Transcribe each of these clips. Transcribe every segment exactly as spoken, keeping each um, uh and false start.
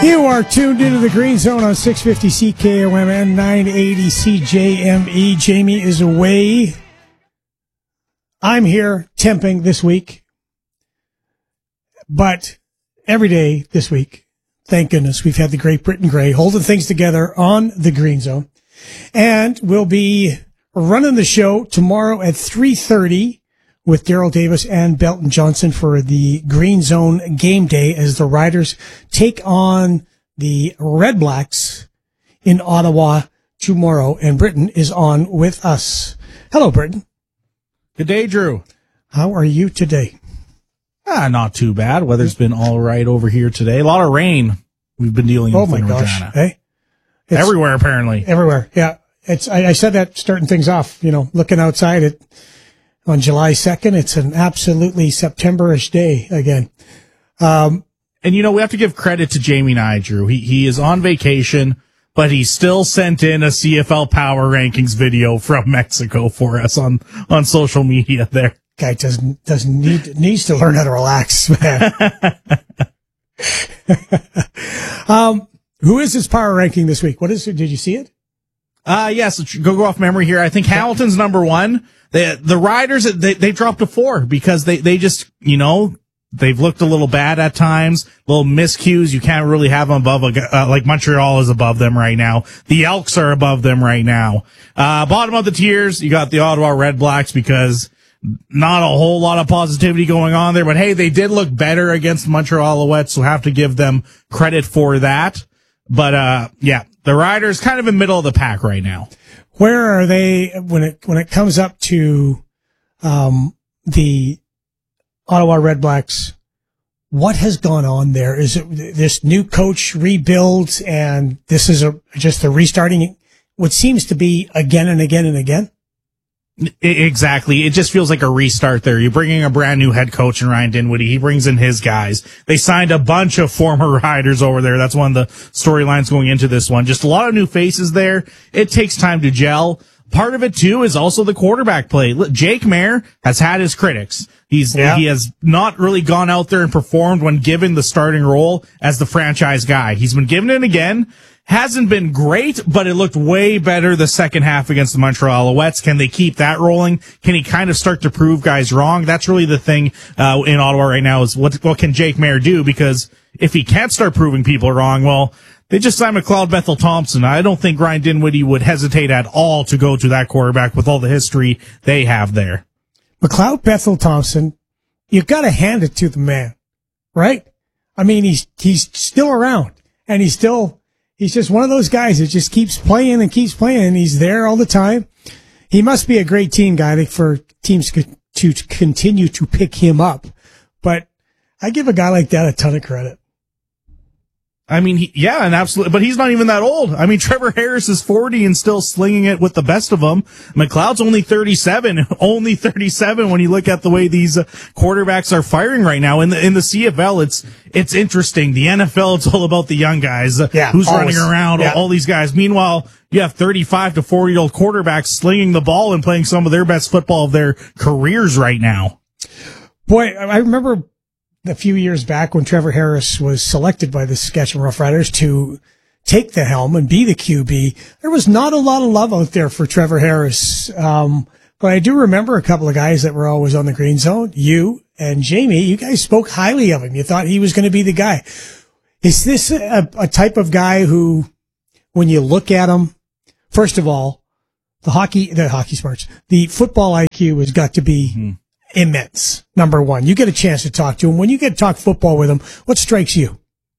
You are tuned into the Green Zone on six fifty C K O M and nine eighty C J M E. Jamie is away. I'm here temping this week. But every day this week, thank goodness, we've had the great Britton Gray holding things together on the Green Zone. And we'll be running the show tomorrow at three thirty with Daryl Davis and Belton Johnson for the Green Zone game day as the Riders take on the Red Blacks in Ottawa tomorrow. And Britton is on with us. Hello, Britton. Good day, Drew. How are you today? Ah, not too bad. Weather's been all right over here today. A lot of rain we've been dealing oh with my in gosh. Regina. Hey? It's everywhere, apparently. Everywhere, yeah. It's. I, I said that starting things off, you know, looking outside at on July second, it's an absolutely September-ish day again. Um, and, you know, we have to give credit to Jamie and I, Drew. He, he is on vacation, but he still sent in a C F L Power Rankings video from Mexico for us on, on social media there. Guy doesn't, doesn't need, needs to learn how to relax, man. um, who is his power ranking this week? What is it? Did you see it? Uh, yes, go go off memory here. I think Hamilton's number one. The, the Riders, they, they dropped to four because they, they just, you know, they've looked a little bad at times, little miscues. You can't really have them above, a, uh, like Montreal is above them right now. The Elks are above them right now. Uh, bottom of the tiers, you got the Ottawa Red Blacks because not a whole lot of positivity going on there, but hey, they did look better against Montreal Alouettes, so have to give them credit for that. But, uh, yeah, the Riders kind of in the middle of the pack right now. Where are they when it when it comes up to um, the Ottawa Red Blacks? What has gone on there? Is it this new coach rebuilds, and this is a just the restarting? What seems to be again and again and again. Exactly. It just feels like a restart there. You're bringing a brand new head coach in Ryan Dinwiddie. He brings in his guys. They signed a bunch of former Riders over there. That's one of the storylines going into this one. Just a lot of new faces there. It takes time to gel. Part of it too is also the quarterback play. Jake Maier has had his critics. He's, yeah. he has not really gone out there and performed when given the starting role as the franchise guy. He's been given it again. Hasn't been great, but it looked way better the second half against the Montreal Alouettes. Can they keep that rolling? Can he kind of start to prove guys wrong? That's really the thing uh, in Ottawa right now is what what can Jake Maier do? Because if he can't start proving people wrong, well, they just signed McLeod Bethel Thompson. I don't think Ryan Dinwiddie would hesitate at all to go to that quarterback with all the history they have there. McLeod Bethel Thompson, you've got to hand it to the man, right? I mean, he's he's still around, and he's still... He's just one of those guys that just keeps playing and keeps playing, and he's there all the time. He must be a great team guy for teams to continue to pick him up. But I give a guy like that a ton of credit. I mean, he, yeah, and absolutely, but he's not even that old. I mean, Trevor Harris is forty and still slinging it with the best of them. McLeod's only thirty-seven, only thirty-seven when you look at the way these uh, quarterbacks are firing right now. In the, in the C F L, it's, it's interesting. The N F L, it's all about the young guys. Uh, yeah, who's always. running around, yeah. all, all these guys. Meanwhile, you have thirty-five to forty year old quarterbacks slinging the ball and playing some of their best football of their careers right now. Boy, I remember a few years back when Trevor Harris was selected by the Saskatchewan Roughriders to take the helm and be the Q B, there was not a lot of love out there for Trevor Harris. Um, but I do remember a couple of guys that were always on the Green Zone. You and Jamie, you guys spoke highly of him. You thought he was going to be the guy. Is this a, a type of guy who, when you look at him, first of all, the hockey, the hockey smarts, the football I Q has got to be mm-hmm. immense. Number one, you get a chance to talk to him. When you get to talk football with him, what strikes you?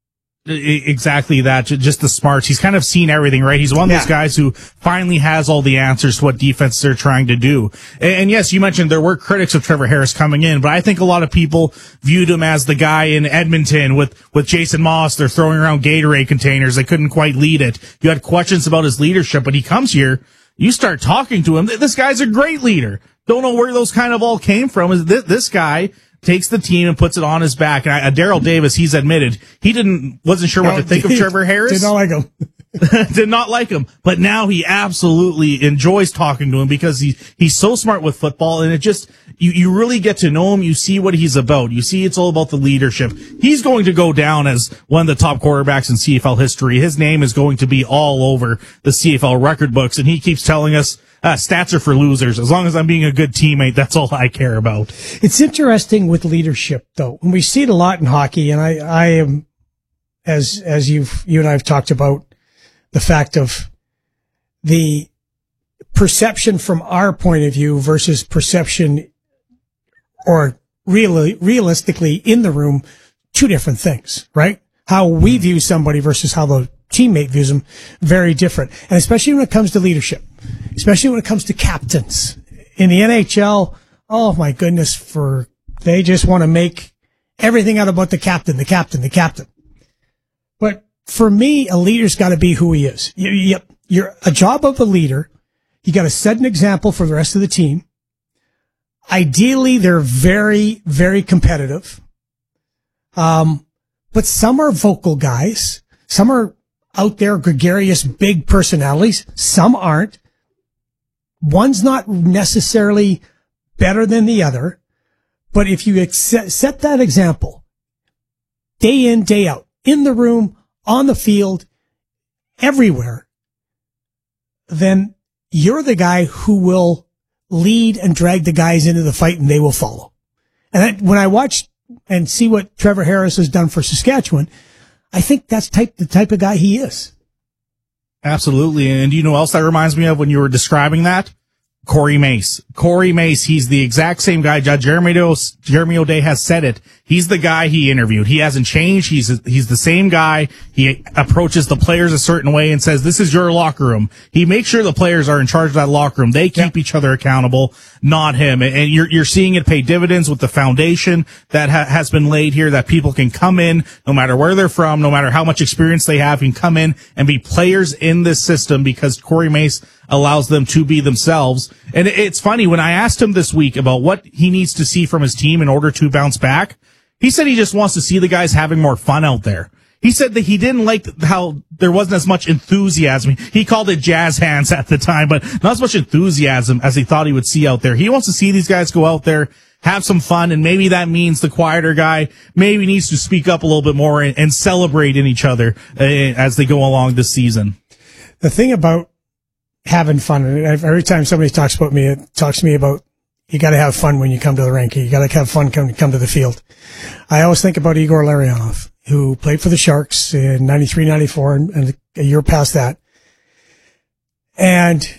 Exactly that. Just the smarts. He's kind of seen everything, right? He's one of yeah. those guys who finally has all the answers to what defense they're trying to do. And, and yes, you mentioned there were critics of Trevor Harris coming in, but I think a lot of people viewed him as the guy in Edmonton with, with Jason Moss. They're throwing around Gatorade containers. They couldn't quite lead it. You had questions about his leadership, but he comes here. You start talking to him. This guy's a great leader. Don't know where those kind of all came from. Is this, this guy takes the team and puts it on his back. And uh, Daryl Davis, he's admitted he didn't, wasn't sure what no, to think of Trevor Harris. Did not like him. did not like him, but now he absolutely enjoys talking to him because he, he's so smart with football, and it just, you, you really get to know him. You see what he's about. You see it's all about the leadership. He's going to go down as one of the top quarterbacks in C F L history. His name is going to be all over the C F L record books, and he keeps telling us, uh, stats are for losers. As long as I'm being a good teammate, that's all I care about. It's interesting with leadership, though, and we see it a lot in hockey, and I, I am, as, as you've, you and I have talked about, the fact of the perception from our point of view versus perception or really, realistically in the room, two different things, right? How we view somebody versus how the teammate views them, very different. And especially when it comes to leadership, especially when it comes to captains in the N H L. Oh my goodness, for they just want to make everything out about the captain, the captain, the captain. But for me, a leader's got to be who he is. You, you, you're a job of a leader. You got to set an example for the rest of the team. Ideally, they're very, very competitive. Um, but some are vocal guys. Some are out there, gregarious, big personalities. Some aren't. One's not necessarily better than the other. But if you accept, set that example, day in, day out, in the room, on the field, everywhere, then you're the guy who will lead and drag the guys into the fight, and they will follow. And I, when I watch and see what Trevor Harris has done for Saskatchewan, I think that's type the type of guy he is. Absolutely. And you know what else that reminds me of when you were describing that? Corey Mace. Corey Mace, he's the exact same guy. Jeremy, Jeremy O'Day has said it. He's the guy he interviewed. He hasn't changed. He's he's the same guy. He approaches the players a certain way and says, this is your locker room. He makes sure the players are in charge of that locker room. They keep yeah. each other accountable, not him. And you're you're seeing it pay dividends with the foundation that ha- has been laid here, that people can come in, no matter where they're from, no matter how much experience they have, can come in and be players in this system because Corey Mace allows them to be themselves. And it's funny, when I asked him this week about what he needs to see from his team in order to bounce back, he said he just wants to see the guys having more fun out there. He said that he didn't like how there wasn't as much enthusiasm. He called it jazz hands at the time, but not as much enthusiasm as he thought he would see out there. He wants to see these guys go out there, have some fun, and maybe that means the quieter guy maybe needs to speak up a little bit more and, and celebrate in each other uh, as they go along this season. The thing about having fun, and every time somebody talks about me, it talks to me about you got to have fun when you come to the rink. You got to have fun come come to the field. I always think about Igor Larionov, who played for the Sharks in ninety-three ninety-four and, and a year past that. And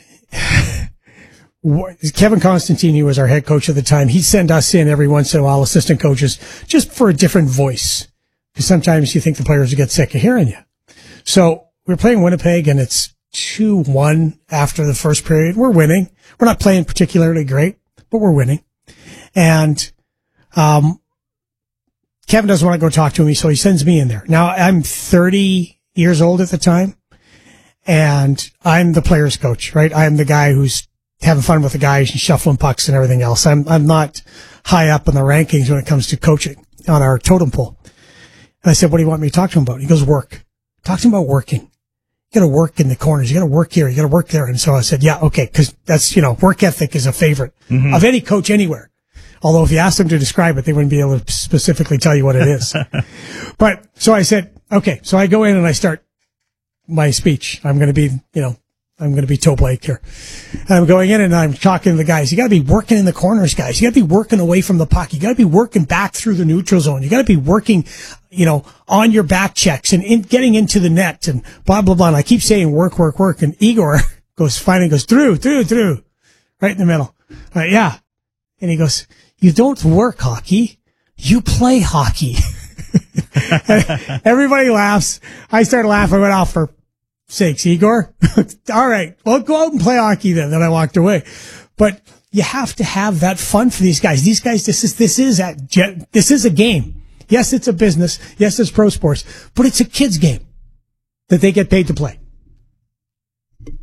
Kevin Constantine, who was our head coach at the time, he'd send us in every once in a while, assistant coaches, just for a different voice. Because sometimes you think the players will get sick of hearing you. So we're playing Winnipeg, and it's two one after the first period. We're winning. We're not playing particularly great, but we're winning. And um Kevin doesn't want to go talk to me, so he sends me in there. Now, I'm thirty years old at the time, and I'm the player's coach, right? I'm the guy who's having fun with the guys and shuffling pucks and everything else. I'm I'm not high up in the rankings when it comes to coaching on our totem pole. And I said, what do you want me to talk to him about? He goes, work. Talk to him about working. You got to work in the corners. You got to work here. You got to work there. And so I said, yeah, okay, because that's, you know, work ethic is a favorite mm-hmm. of any coach anywhere. Although if you asked them to describe it, they wouldn't be able to specifically tell you what it is. But so I said, okay, so I go in and I start my speech. I'm going to be, you know, I'm going to be Toe Blake here. And I'm going in and I'm talking to the guys. You got to be working in the corners, guys. You got to be working away from the puck. You got to be working back through the neutral zone. You got to be working, you know, on your back checks and in, getting into the net and blah, blah, blah. And I keep saying work, work, work. And Igor goes, finally goes, through, through, through, right in the middle. Uh, yeah. And he goes, you don't work hockey. You play hockey. Everybody laughs. I start laughing. I went off for sakes, Igor. All right. Well, go out and play hockey then. Then I walked away. But you have to have that fun for these guys. These guys, this is, this is at, this is a game. Yes, it's a business. Yes, it's pro sports, but it's a kid's game that they get paid to play.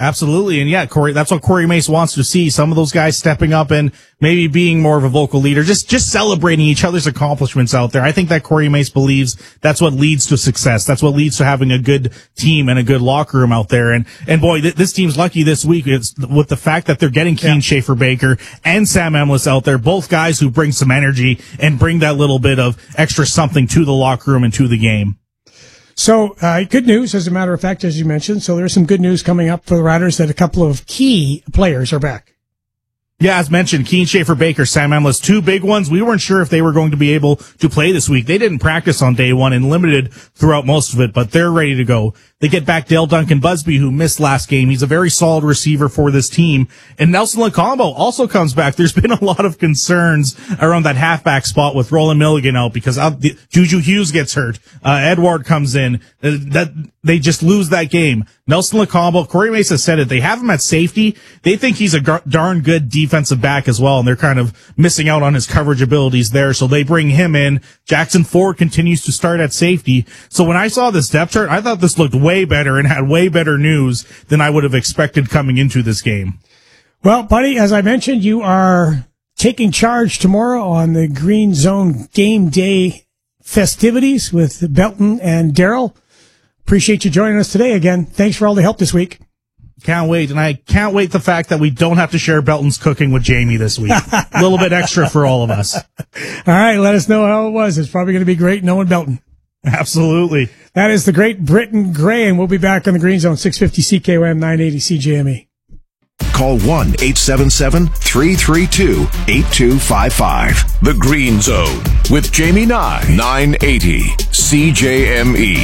Absolutely. And yeah, Corey, that's what Corey Mace wants to see. Some of those guys stepping up and maybe being more of a vocal leader, just, just celebrating each other's accomplishments out there. I think that Corey Mace believes that's what leads to success. That's what leads to having a good team and a good locker room out there. And, and boy, th- this team's lucky this week. It's with the fact that they're getting Keen yeah. Schaefer-Baker and Sam Emlis out there, both guys who bring some energy and bring that little bit of extra something to the locker room and to the game. So, uh, good news, as a matter of fact, as you mentioned. So there's some good news coming up for the Riders that a couple of key players are back. Yeah, as mentioned, Keen Schaefer-Baker, Sam Emlis, two big ones. We weren't sure if they were going to be able to play this week. They didn't practice on day one and limited throughout most of it, but they're ready to go. They get back Dale Duncan Busby, who missed last game. He's a very solid receiver for this team. And Nelson Lacombo also comes back. There's been a lot of concerns around that halfback spot with Roland Milligan out because the, Juju Hughes gets hurt. Uh, Edward comes in. Uh, that they just lose that game. Nelson Lacombo, Corey Mace has said it. They have him at safety. They think he's a gar- darn good defensive back as well, and they're kind of missing out on his coverage abilities there. So they bring him in. Jackson Ford continues to start at safety. So when I saw this depth chart, I thought this looked way better and had way better news than I would have expected coming into this game. Well, buddy, as I mentioned, you are taking charge tomorrow on the Green Zone game day festivities with Belton and Daryl. Appreciate you joining us today again. Thanks for all the help this week. Can't wait. And I can't wait the fact that we don't have to share Belton's cooking with Jamie this week. A little bit extra for all of us. All right. Let us know how it was. It's probably going to be great knowing Belton. Absolutely. That is the great Britton Gray, and we'll be back on the Green Zone, six fifty C K O M, nine eighty C J M E. Call one eight seven seven, three three two, eight two five five. The Green Zone with Jamie Nye, nine eighty C J M E.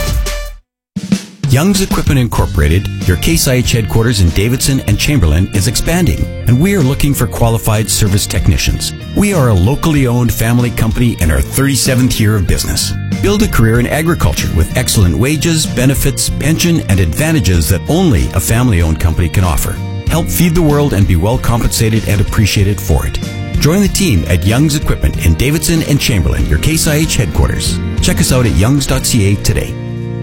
Young's Equipment Incorporated, your Case I H headquarters in Davidson and Chamberlain, is expanding, and we are looking for qualified service technicians. We are a locally owned family company in our thirty-seventh year of business. Build a career in agriculture with excellent wages, benefits, pension, and advantages that only a family-owned company can offer. Help feed the world and be well compensated and appreciated for it. Join the team at Young's Equipment in Davidson and Chamberlain, your Case I H headquarters. Check us out at youngs dot c a today.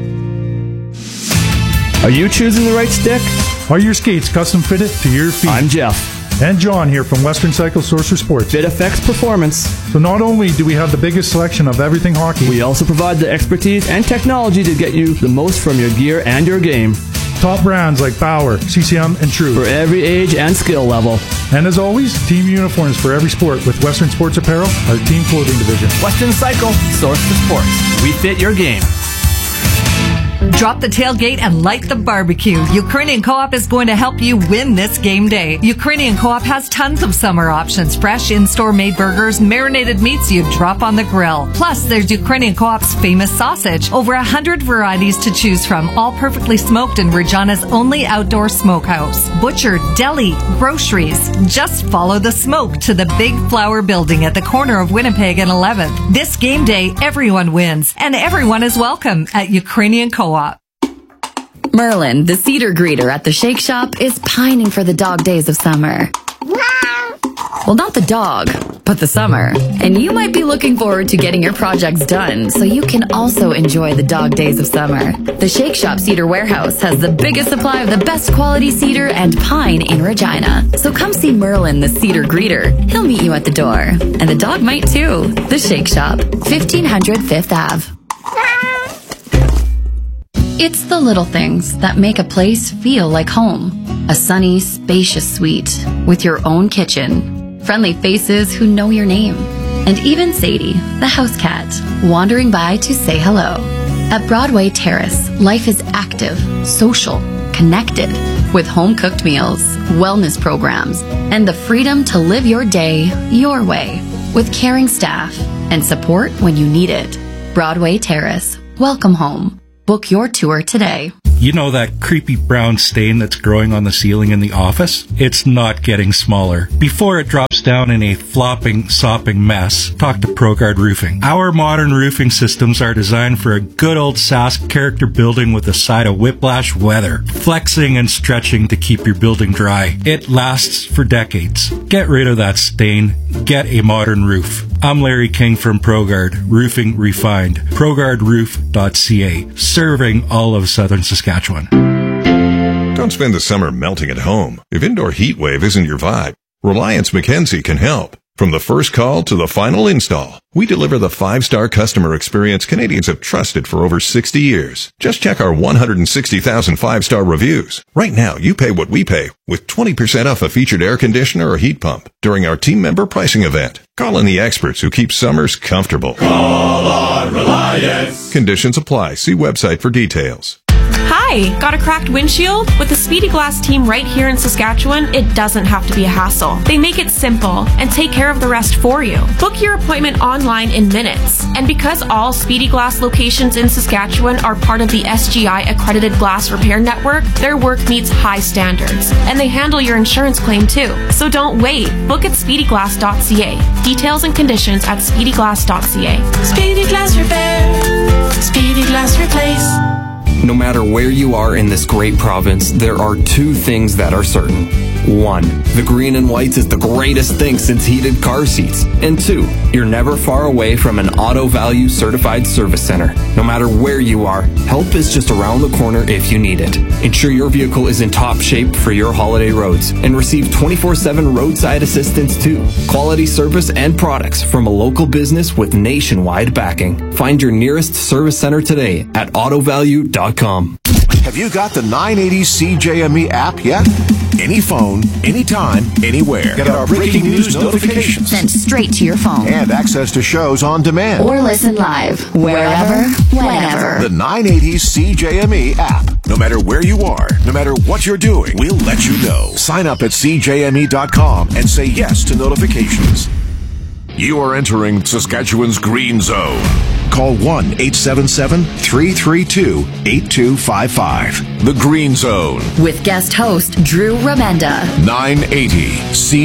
Are you choosing the right stick? Are your skates custom fitted to your feet? I'm Jeff. And John here from Western Cycle Sorcerer Sports. Fit Effects Performance. So not only do we have the biggest selection of everything hockey, we also provide the expertise and technology to get you the most from your gear and your game. Top brands like Bauer, C C M, and True. For every age and skill level. And as always, team uniforms for every sport with Western Sports Apparel, our team clothing division. Western Cycle, source for sports. We fit your game. Drop the tailgate and light the barbecue. Ukrainian Co-op is going to help you win this game day. Ukrainian Co-op has tons of summer options. Fresh in-store made burgers, marinated meats you drop on the grill. Plus, there's Ukrainian Co-op's famous sausage. Over a hundred varieties to choose from, all perfectly smoked in Regina's only outdoor smokehouse. Butcher, deli, groceries. Just follow the smoke to the Big Flower Building at the corner of Winnipeg and eleventh. This game day, everyone wins, and everyone is welcome at Ukrainian Co-op. Merlin, the cedar greeter at the Shake Shop, is pining for the dog days of summer. Well, not the dog, but the summer. And you might be looking forward to getting your projects done so you can also enjoy the dog days of summer. The Shake Shop Cedar Warehouse has the biggest supply of the best quality cedar and pine in Regina. So come see Merlin, the cedar greeter. He'll meet you at the door. And the dog might too. The Shake Shop, fifteen hundred Fifth Avenue. It's the little things that make a place feel like home. A sunny, spacious suite with your own kitchen. Friendly faces who know your name. And even Sadie, the house cat, wandering by to say hello. At Broadway Terrace, life is active, social, connected, with home-cooked meals, wellness programs, and the freedom to live your day your way, with caring staff and support when you need it. Broadway Terrace, welcome home. Book your tour today. You know that creepy brown stain that's growing on the ceiling in the office? It's not getting smaller. Before it drops down in a flopping, sopping mess, talk to ProGuard Roofing. Our modern roofing systems are designed for a good old Sask character building with a side of whiplash weather, flexing and stretching to keep your building dry. It lasts for decades. Get rid of that stain. Get a modern roof. I'm Larry King from ProGuard Roofing Refined. ProGuard Roof dot c a, serving all of southern Saskatchewan. Don't spend the summer melting at home. If indoor heat wave isn't your vibe, Reliance Mackenzie can help. From the first call to the final install, we deliver the five-star customer experience Canadians have trusted for over sixty years. Just check our one hundred sixty thousand five-star reviews. Right now, you pay what we pay with twenty percent off a featured air conditioner or heat pump during our team member pricing event. Call in the experts who keep summers comfortable. Call on Reliance. Conditions apply. See website for details. Hi, got a cracked windshield? With the Speedy Glass team right here in Saskatchewan, it doesn't have to be a hassle. They make it simple and take care of the rest for you. Book your appointment online in minutes. And because all Speedy Glass locations in Saskatchewan are part of the S G I accredited glass repair network, their work meets high standards. And they handle your insurance claim too. So don't wait. Book at speedy glass dot c a. Details and conditions at speedy glass dot c a. Speedy Glass Repair. Speedy Glass Replace. No matter where you are in this great province, there are two things that are certain. One, the green and whites is the greatest thing since heated car seats. And two, you're never far away from an Auto Value certified service center. No matter where you are, help is just around the corner if you need it. Ensure your vehicle is in top shape for your holiday roads and receive twenty-four seven roadside assistance too. Quality service and products from a local business with nationwide backing. Find your nearest service center today at auto value dot com. Have you got the nine eighty C J M E app yet? Any phone, anytime, anywhere. Get our breaking news notifications Sent straight to your phone. and access to shows on demand. Or listen live, wherever, whenever. The nine eighty C J M E app. No matter where you are, no matter what you're doing, we'll let you know. Sign up at c j m e dot com and say yes to notifications. You are entering Saskatchewan's Green Zone. Call one eight seven seven, three three two, eight two five five. The Green Zone. With guest host Drew Remenda. nine eighty C